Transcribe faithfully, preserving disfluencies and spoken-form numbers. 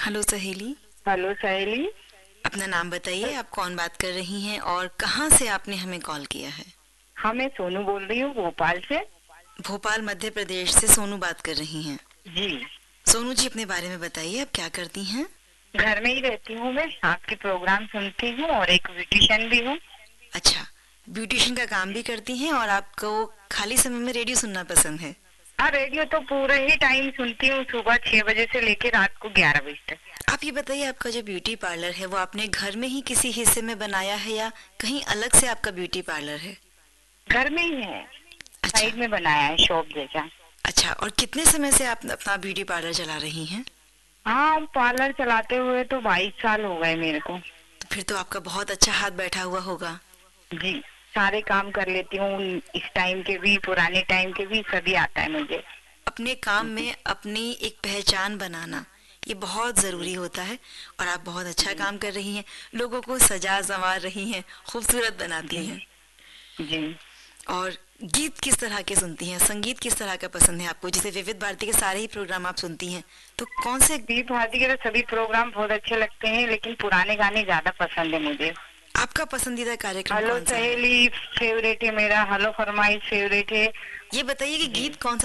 Hello सहेली। Hello सहेली। अपना नाम बताइए, आप कौन बात कर रही हैं और कहाँ से आपने हमें कॉल किया है? हाँ, मैं सोनू बोल रही हूँ भोपाल से। भोपाल मध्य प्रदेश से सोनू बात कर रही हैं। जी। सोनू जी, अपने बारे में बताइए, आप क्या करती हैं? घर में ही रहती हूँ, मैं आपके प्रोग्राम सुनती हूँ और एक ब्यूटिशियन भी हूँ। अच्छा, ब्यूटिशियन का काम भी करती हैं और आपको खाली समय में रेडियो सुनना पसंद है? हाँ, रेडियो तो पूरे ही टाइम सुनती हूँ, सुबह छह बजे से लेकर रात को ग्यारह बजे तक। आप ये बताइए, आपका जो ब्यूटी पार्लर है वो आपने घर में ही किसी हिस्से में बनाया है या कहीं अलग से आपका ब्यूटी पार्लर है? घर में ही है, अच्छा। साइड में बनाया है शॉप जैसा। अच्छा, और कितने समय से आप अपना ब्यूटी पार्लर चला रही हैं? हाँ, पार्लर चलाते हुए तो बाईस साल हो गए मेरे को। तो फिर तो आपका बहुत अच्छा हाथ बैठा हुआ होगा। जी, सारे काम कर लेती हूँ, इस टाइम के भी पुराने टाइम के भी सभी आता है मुझे। अपने काम में अपनी एक पहचान बनाना ये बहुत जी। ज़रूरी होता है। और आप बहुत अच्छा जी। काम कर रही हैं, लोगों को सजा संवार रही हैं, खूबसूरत बनाती जी। हैं। जी। और गीत किस तरह के सुनती हैं, संगीत किस तरह का पसंद है आपको? जैसे विविध भारती के सारे ही प्रोग्राम आप सुनती हैं, तो कौन से? दीप भारती के तो सभी प्रोग्राम बहुत अच्छे लगते हैं, लेकिन पुराने गाने ज्यादा पसंद है मुझे। आपका पसंदीदा कार्यक्रम हेलो कौन सा है? सहेली फेवरेट है मेरा, हेलो फरमाइश फेवरेट है। ये बताइए कि जी। गीत कौन सा